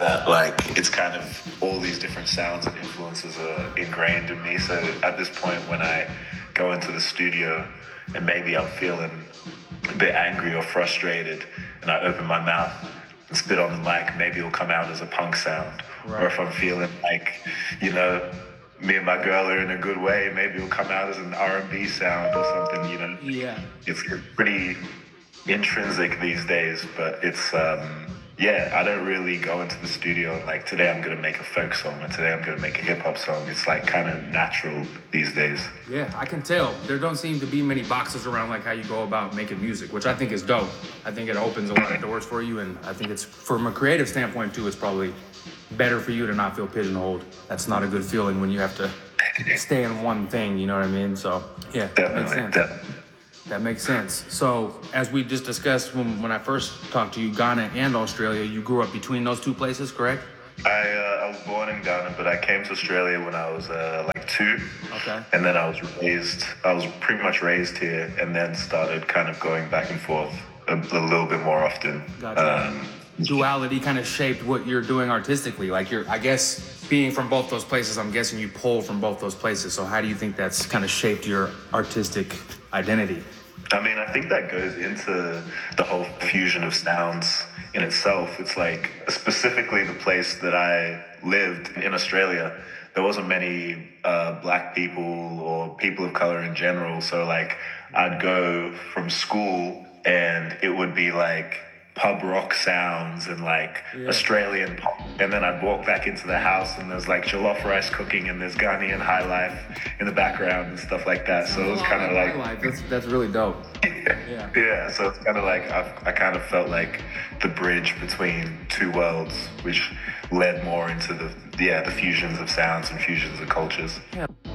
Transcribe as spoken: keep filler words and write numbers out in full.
that like it's kind of all these different sounds and influences are ingrained in me. So at this point, when I go into the studio and maybe I'm feeling a bit angry or frustrated, and I open my mouth and spit on the mic, maybe it'll come out as a punk sound. Right. Or if I'm feeling like, you know, me and my girl are in a good way, maybe it'll come out as an R and B sound or something, you know. Yeah. It's pretty intrinsic these days, but it's, um, yeah, I don't really go into the studio and like, today I'm going to make a folk song or today I'm going to make a hip hop song. It's like kind of natural these days. Yeah, I can tell. There don't seem to be many boxes around like how you go about making music, which I think is dope. I think it opens a lot of doors for you, and I think it's, from a creative standpoint too, it's probably better for you to not feel pigeonholed. That's not a good feeling when you have to stay in one thing, you know what I mean? So, yeah, that makes sense. Definitely. That makes sense. So, as we just discussed when, when I first talked to you, Ghana and Australia, you grew up between those two places, correct? I uh, I was born in Ghana, but I came to Australia when I was uh, like two. Okay. And then I was raised, I was pretty much raised here, and then started kind of going back and forth a, a little bit more often. Gotcha. Um, Duality kind of shaped what you're doing artistically. Like you're, I guess, being from both those places, I'm guessing you pull from both those places. So how do you think that's kind of shaped your artistic identity? I mean, I think that goes into the whole fusion of sounds in itself. It's like, specifically the place that I lived in Australia, there wasn't many uh, black people or people of color in general. So like, I'd go from school and it would be like pub rock sounds and like yeah. Australian pop. And then I'd walk back into the house and there's like jollof rice cooking and there's Ghanaian high life in the background and stuff like that. So it was kind of like... Life. That's, that's really dope. Yeah. Yeah, so it's kind of like, I've, I kind of felt like the bridge between two worlds, which led more into the, yeah, the fusions of sounds and fusions of cultures. Yeah.